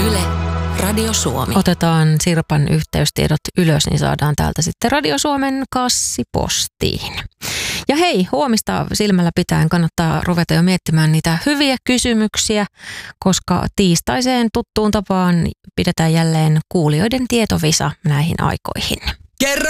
Yle, Radio Suomi. Otetaan Sirpan yhteystiedot ylös, niin saadaan täältä sitten Radio Suomen kassipostiin. Ja hei, huomista silmällä pitäen kannattaa ruveta jo miettimään niitä hyviä kysymyksiä, koska tiistaiseen tuttuun tapaan pidetään jälleen kuulijoiden tietovisa näihin aikoihin. Kerran